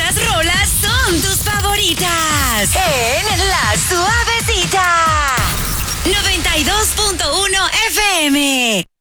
estas rolas son tus favoritas. En La Suavecita. 92.1 FM.